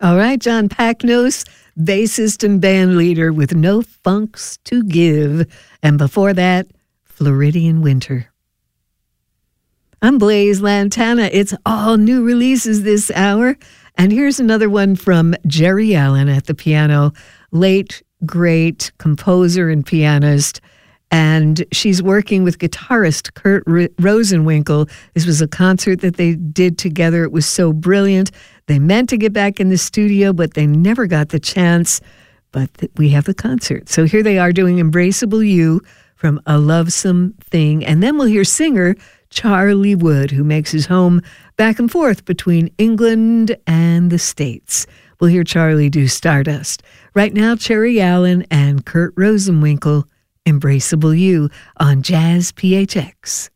All right, John Packnos, bassist and band leader with No Funks to Give. And before that, Floridian Winter. I'm Blaze Lantana. It's all new releases this hour. And here's another one from Jerry Allen at the piano, late, great composer and pianist. And she's working with guitarist Kurt Rosenwinkel. This was a concert that they did together. It was so brilliant. They meant to get back in the studio, but they never got the chance. But we have the concert. So here they are doing Embraceable You from A Lovesome Thing. And then we'll hear singer Charlie Wood, who makes his home back and forth between England and the States. We'll hear Charlie do Stardust. Right now, Jerry Allen and Kurt Rosenwinkel, Embraceable You on Jazz PHX.